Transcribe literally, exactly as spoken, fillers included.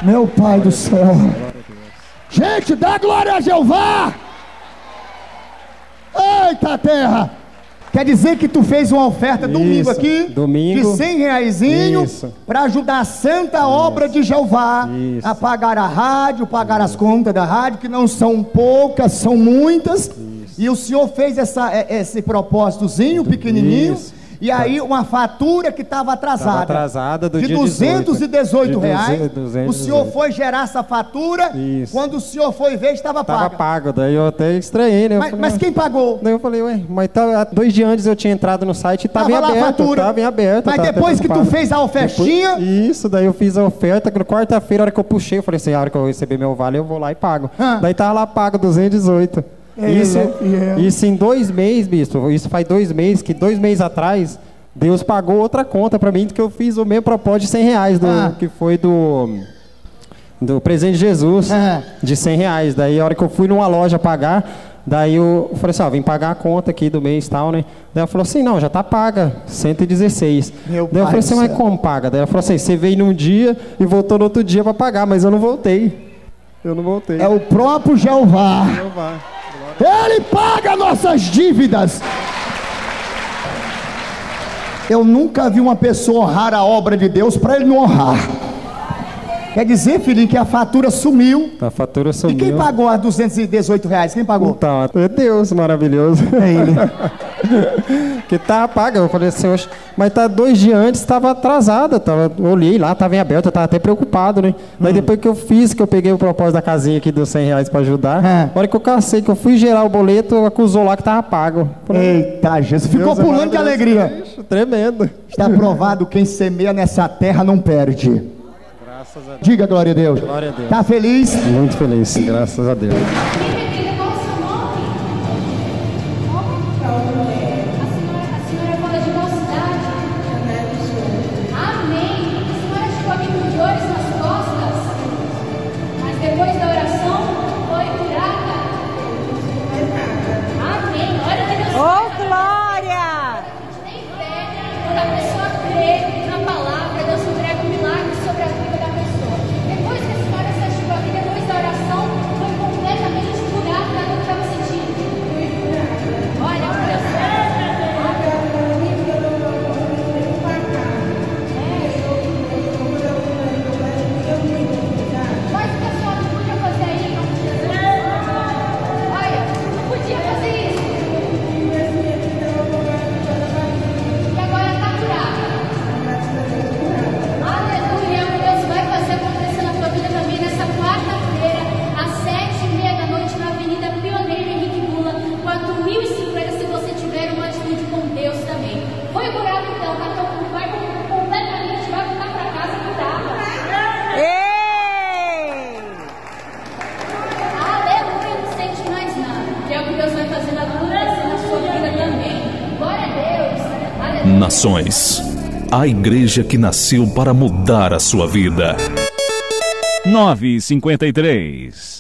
Meu Pai do céu. Gente, dá glória a Jeová. Eita terra. Quer dizer que tu fez uma oferta Isso, domingo aqui, domingo, de cem reaisinho, para ajudar a santa Isso. obra de Jeová, Isso. a pagar a rádio, pagar Isso. as contas da rádio, que não são poucas, são muitas. Isso. E o senhor fez essa, esse propósitozinho, pequenininho. Isso. E aí uma fatura que estava atrasada, atrasada do de dia duzentos e dezoito reais, duzentos, o senhor foi gerar essa fatura, Isso. quando o senhor foi ver estava pago. Estava pago, daí eu até estranhei, né? Mas, falei, mas quem pagou? Daí eu falei, ué, mas tá, dois dias antes eu tinha entrado no site e estava em aberto, a fatura. Tava em aberto. Mas depois que tu fez a ofertinha... Depois, isso, daí eu fiz a oferta, na quarta-feira, a hora que eu puxei, eu falei assim, a hora que eu receber meu vale eu vou lá e pago. Ah. Daí tava lá pago duzentos e dezoito. É, isso, é. isso em dois meses, bispo, isso faz dois meses, que dois meses atrás... Deus pagou outra conta pra mim, que eu fiz o mesmo propósito de cem reais, do, ah. que foi do, do presente de Jesus, ah. de cem reais. Daí a hora que eu fui numa loja pagar, daí eu falei assim, ó, vim pagar a conta aqui do mês e tal, né? Daí ela falou assim, não, já tá paga, cento e dezesseis. Meu daí eu falei assim, mas como paga? Daí ela falou assim, você veio num dia e voltou no outro dia pra pagar, mas eu não voltei. Eu não voltei. É o próprio Jeová. Jeová. Ele paga nossas dívidas. Eu nunca vi uma pessoa honrar a obra de Deus para ele não honrar. Quer dizer, filhinho, que a fatura sumiu. A fatura sumiu. E quem pagou as duzentos e dezoito reais? Quem pagou? Então, é Deus maravilhoso. É ele. Que tá paga. Eu falei assim, mas tá dois dias antes, estava atrasada. Tava, olhei lá, estava em aberto, eu estava até preocupado, né? Hum. Daí depois que eu fiz, que eu peguei o propósito da casinha aqui dos cem reais para ajudar, é. Na hora que eu cacei, que eu fui gerar o boleto, acusou lá que estava pago. Falei, eita, Jesus, ficou Deus pulando é de alegria. Ixi, tremendo. Está provado, quem semeia nessa terra não perde. Graças a Deus. Diga glória a Deus. Glória a Deus. Tá feliz? Muito feliz, graças a Deus. Nações, a igreja que nasceu para mudar a sua vida. nove e cinquenta e três